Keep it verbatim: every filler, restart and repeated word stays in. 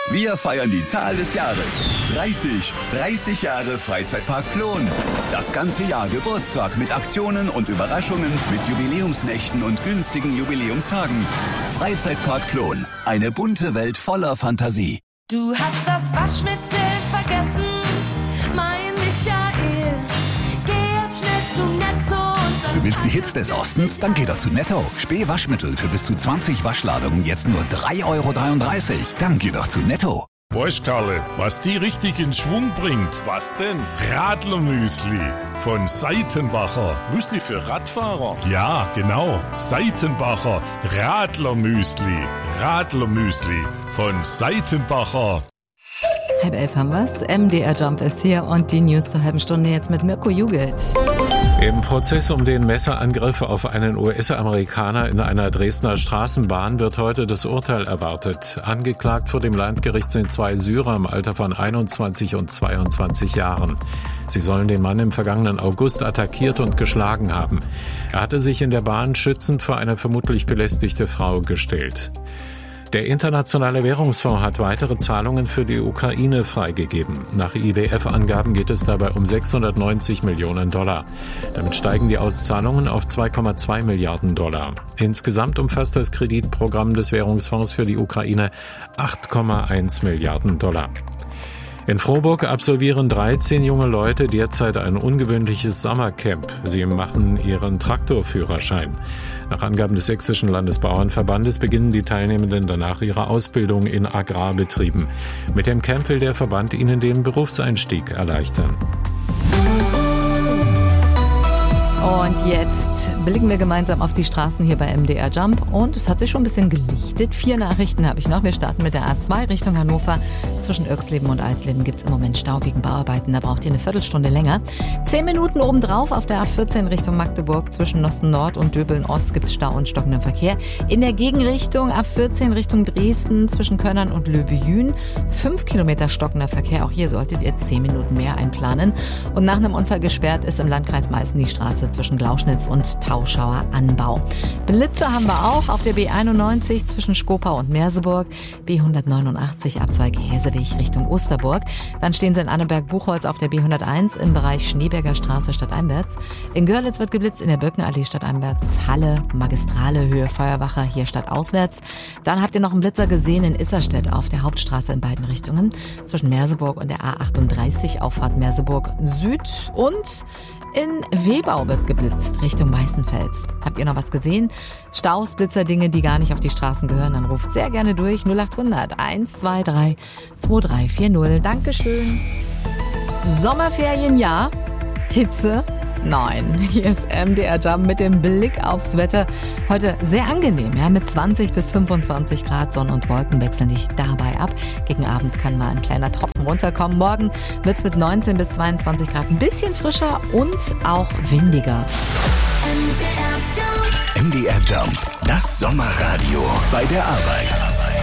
Wir feiern die Zahl des Jahres. dreißig. dreißig Jahre Freizeitpark Plon. Das ganze Jahr Geburtstag mit Aktionen und Überraschungen, mit Jubiläumsnächten und günstigen Jubiläumstagen. Freizeitpark Plon. Eine bunte Welt voller Fantasie. Du hast das Waschmittel vergessen, mein Michael. Geh jetzt schnell zu Netto und dann... Du willst die Hits des Ostens? Dann geh doch zu Netto. Späh-Waschmittel für bis zu zwanzig Waschladungen jetzt nur drei Euro dreiunddreißig. Dann geh doch zu Netto. Weißt Karle, was die richtig in Schwung bringt? Was denn? Radlermüsli von Seitenbacher. Müsli für Radfahrer? Ja, genau. Seitenbacher Radlermüsli. Radlermüsli von Seitenbacher. Halb elf haben wir's. M D R Jump ist hier und die News zur halben Stunde jetzt mit Mirko Jugelt. Im Prozess um den Messerangriff auf einen U S-Amerikaner in einer Dresdner Straßenbahn wird heute das Urteil erwartet. Angeklagt vor dem Landgericht sind zwei Syrer im Alter von einundzwanzig und zweiundzwanzig Jahren. Sie sollen den Mann im vergangenen August attackiert und geschlagen haben. Er hatte sich in der Bahn schützend vor eine vermutlich belästigte Frau gestellt. Der Internationale Währungsfonds hat weitere Zahlungen für die Ukraine freigegeben. Nach I W F-Angaben geht es dabei um sechshundertneunzig Millionen Dollar. Damit steigen die Auszahlungen auf zwei Komma zwei Milliarden Dollar. Insgesamt umfasst das Kreditprogramm des Währungsfonds für die Ukraine acht Komma eins Milliarden Dollar. In Frohburg absolvieren dreizehn junge Leute derzeit ein ungewöhnliches Sommercamp. Sie machen ihren Traktorführerschein. Nach Angaben des Sächsischen Landesbauernverbandes beginnen die Teilnehmenden danach ihre Ausbildung in Agrarbetrieben. Mit dem Camp will der Verband ihnen den Berufseinstieg erleichtern. Und jetzt blicken wir gemeinsam auf die Straßen hier bei M D R Jump und es hat sich schon ein bisschen gelichtet. Vier Nachrichten habe ich noch. Wir starten mit der A zwei Richtung Hannover. Zwischen Irxleben und Alsleben gibt es im Moment Stau wegen Bauarbeiten. Da braucht ihr eine Viertelstunde länger. Zehn Minuten obendrauf auf der A vierzehn Richtung Magdeburg. Zwischen Nossen Nord und Döbeln Ost gibt es Stau und stockenden Verkehr. In der Gegenrichtung A vierzehn Richtung Dresden zwischen Könnern und Löbejün. Fünf Kilometer stockender Verkehr. Auch hier solltet ihr zehn Minuten mehr einplanen. Und nach einem Unfall gesperrt ist im Landkreis Meißen die Straße zwischen Glauschnitz und Tauschauer Anbau. Blitze haben wir auch auf der B einundneunzig zwischen Skopau und Merseburg, B hundertneunundachtzig Abzweig Häsewig Richtung Osterburg. Dann stehen sie in Anneberg-Buchholz auf der B hunderteins im Bereich Schneeberger Straße stadteinwärts. In Görlitz wird geblitzt in der Birkenallee stadteinwärts, Halle, Magistrale, Höhe Feuerwache hier stadtauswärts. Dann habt ihr noch einen Blitzer gesehen in Isserstedt auf der Hauptstraße in beiden Richtungen zwischen Merseburg und der A achtunddreißig Auffahrt Merseburg Süd und in Webau wird geblitzt, Richtung Weißenfels. Habt ihr noch was gesehen? Staus, Blitzer, Dinge, die gar nicht auf die Straßen gehören, dann ruft sehr gerne durch null achthundert eins zwei drei zwei drei vier null. Dankeschön. Sommerferien ja, Hitze nein. Hier ist M D R Jump mit dem Blick aufs Wetter. Heute sehr angenehm, ja, mit zwanzig bis fünfundzwanzig Grad. Sonne und Wolken wechseln sich dabei ab. Gegen Abend kann mal ein kleiner Tropfen runterkommen. Morgen wird's mit neunzehn bis zweiundzwanzig Grad ein bisschen frischer und auch windiger. M D R Jump, das Sommerradio bei der Arbeit.